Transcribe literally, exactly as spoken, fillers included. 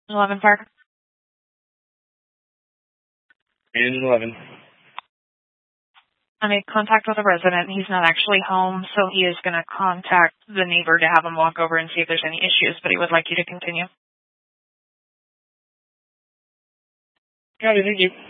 eleven Park. And eleven. I made contact with a resident. He's not actually home, so he is going to contact the neighbor to have him walk over and see if there's any issues, but he would like you to continue. Got it, thank you.